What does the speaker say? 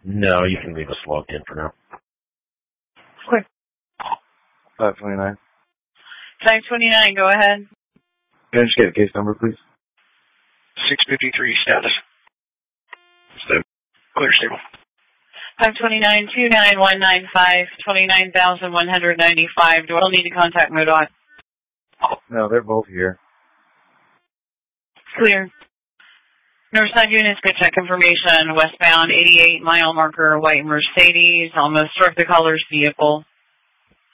No, you can leave us logged in for now. Quick. 529. 529, go ahead. Can I just get a case number, please? 653 status. Stable. Clear stable. 529-29195, 29,195. Do I need to contact MoDOT? No, they're both here. Clear. Northside units, good check information. Westbound 88 mile marker, white Mercedes, almost struck the caller's vehicle.